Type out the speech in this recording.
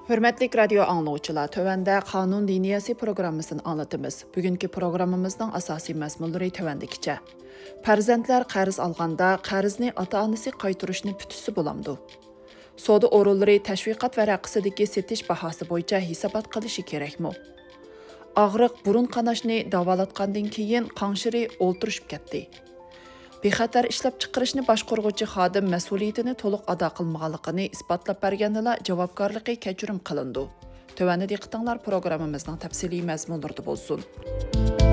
Hürmetlik radio anlıqçılar, tövəndə Qanun Diniyası programmasını anlatımız. Bugünkü programımızın asasi məzmunları tövəndikçe. Farzandlar qarz alğanda qarzni ata-anası qaytarışını pütüsü bulamdı. Soda orulları təşviqat vərəqisidəki setiş bahası boyunca hesabat qilishi kerakmi? Ağrıq burun qanaşını davalatqandan keyin qanşırı olturuşup ketdi. Bexatar ishlab chiqarishni boshqaruvchi xodim mas'uliyatini to'liq ado qilmaganligini isbotlab berganida javobgarligi kechirim qilindi. Tövəndə diqqətinizlər proqramımızın təfsili məzmunlarında bo'lsin.